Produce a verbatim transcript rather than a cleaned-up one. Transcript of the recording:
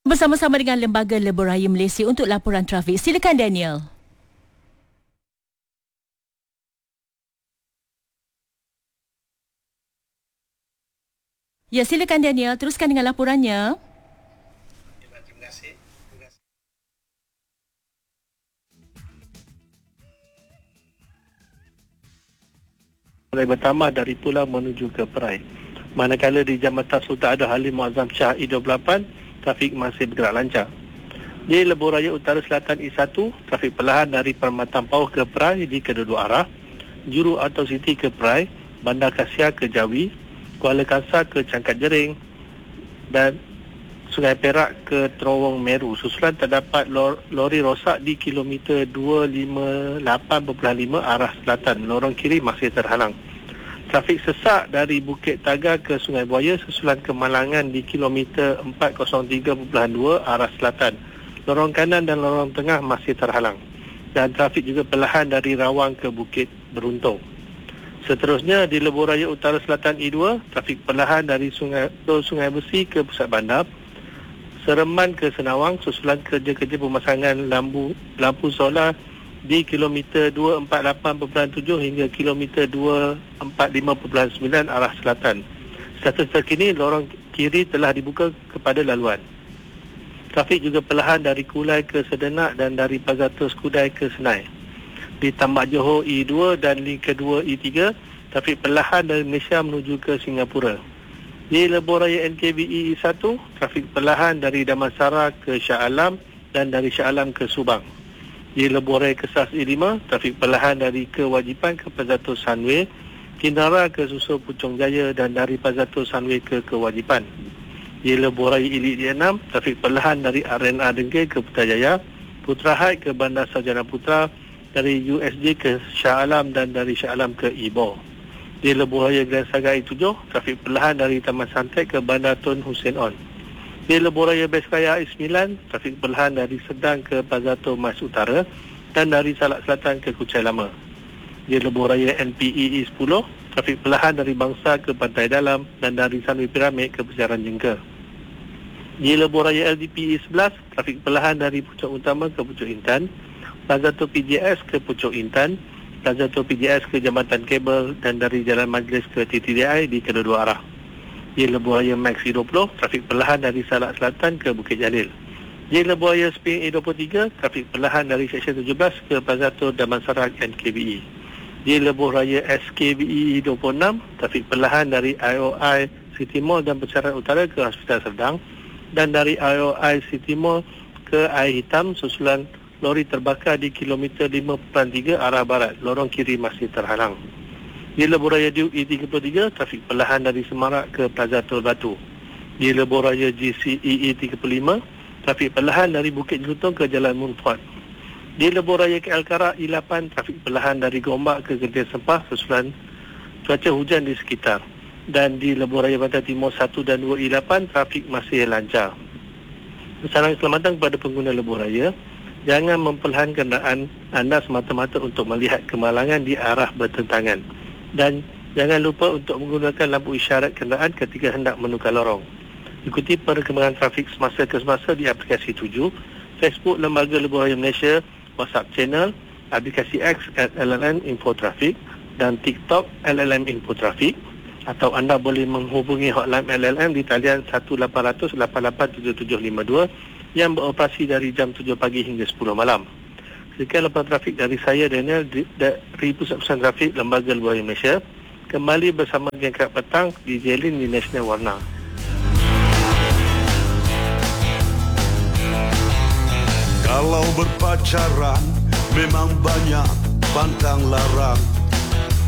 Bersama-sama dengan Lembaga Lebuh Raya Malaysia untuk laporan trafik. Silakan Daniel. Ya, silakan Daniel, teruskan dengan laporannya. Terima kasih. Mulai bertambah dari Pulau menuju ke Perai. Manakala di Jambatan Sultan Abdul Halim Muazzam Shah I dua puluh lapan, trafik masih bergerak lancar. Di Lebuh Raya Utara Selatan I satu, trafik perlahan dari Permatan Pauh ke Perai di kedua-dua arah, Juru Auto City ke Perai, Bandar Kasia ke Jawi, Kuala Kangsar ke Cangkat Jering dan Sungai Perak ke Terowong Meru. Susulan terdapat lor, lori rosak di kilometer dua lima lapan perpuluhan lima arah selatan. Lorong kiri masih terhalang. Trafik sesak dari Bukit Tagar ke Sungai Buaya susulan kemalangan di kilometer empat kosong tiga perpuluhan dua arah selatan. Lorong kanan dan lorong tengah masih terhalang. Dan trafik juga perlahan dari Rawang ke Bukit Beruntung. Seterusnya di Lebuh Raya Utara Selatan I dua, trafik perlahan dari Sungai Tol Sungai Besi ke Pusat Bandar, Sereman ke Senawang susulan kerja-kerja pemasangan lampu lampu solar di kilometer dua empat lapan perpuluhan tujuh hingga kilometer dua empat lima perpuluhan sembilan arah selatan. Status terkini lorong kiri telah dibuka kepada laluan. Trafik juga perlahan dari Kulai ke Sedenak dan dari Pagar Terus Kudai ke Senai. Di Tambak Johor I dua dan link kedua I tiga, trafik perlahan dari Malaysia menuju ke Singapura. Di Lebuh Raya N K B I I satu, trafik perlahan dari Damansara ke Shah Alam dan dari Shah Alam ke Subang. Di Lebuh Raya Kesas I lima, trafik perlahan dari Kewajipan ke Pazatur Sunway, Kinara ke Susul Puchong Jaya dan dari Pazatur Sunway ke Kewajipan. Di Lebuh Raya Ilik I enam, trafik perlahan dari R N A Dengke ke Putrajaya, Putrahad ke Bandar Sarjana Putra, dari U S J ke Shah Alam dan dari Shah Alam ke Ipoh. Di Lebuh Raya Grand Saga I tujuh, trafik perlahan dari Taman Santek ke Bandar Tun Hussein On. Di Lebuh Raya Best Raya I sembilan, trafik perlahan dari Sedang ke Pazatur Mas Utara dan dari Salak Selatan ke Kuchai Lama. Di Lebuh Raya N P E I sepuluh, trafik perlahan dari Bangsa ke Pantai Dalam dan dari Sunway Piramid ke Pejaran Jengka. Di Lebuh Raya L D P E sebelas, trafik perlahan dari Pucuk Utama ke Pucuk Intan, Pazatur P J S ke Pucuk Intan, Pazatur P J S ke Jambatan Kabel dan dari Jalan Majlis ke T T D I di kedua-dua arah. Di Lebuh Raya Max I dua puluh, trafik perlahan dari Salak Selatan ke Bukit Jalil. Di Lebuh Raya Spring I dua puluh tiga, trafik perlahan dari Seksyen tujuh belas ke Pazatur Damansara N K B I. Di Lebuh Raya S K B I I dua puluh enam, trafik perlahan dari I O I City Mall dan Pesaran Utara ke Hospital Serdang dan dari I O I City Mall ke Air Hitam susulan lori terbakar di kilometer lima perpuluhan tiga arah barat. Lorong kiri masih terhalang. Di Lebuh Raya Duke I tiga puluh tiga, trafik perlahan dari Semarak ke Plaza Tol Batu. Di Lebuh Raya G C E E tiga puluh lima, trafik perlahan dari Bukit Jelutong ke Jalan Munfuat. Di Lebuh Raya K L Karak I lapan, trafik perlahan dari Gombak ke Gentian Sempah susulan cuaca hujan di sekitar. Dan di Lebuh Raya Pantai Timur satu dan dua I lapan, trafik masih lancar. Saran keselamatan kepada pengguna Lebuh Raya, jangan memperlahan kenderaan anda semata-mata untuk melihat kemalangan di arah bertentangan. Dan jangan lupa untuk menggunakan lampu isyarat kenderaan ketika hendak menukar lorong. Ikuti perkembangan trafik semasa ke semasa di aplikasi tujuh, Facebook Lembaga Lebuh Raya Malaysia, WhatsApp channel, aplikasi X at L L M Info Trafik dan TikTok L L M Info Trafik. Atau anda boleh menghubungi hotline L L M di talian satu lapan kosong kosong lapan lapan tujuh tujuh lima dua yang beroperasi dari jam tujuh pagi hingga sepuluh malam. Sekian laporan trafik dari saya Daniel dari Pusat Pusat Trafik Lembaga Lebuh Raya Malaysia. Kembali bersama Gengkat Petang di Jelin di Nasional Warna. Kalau berpacaran memang banyak pantang larang.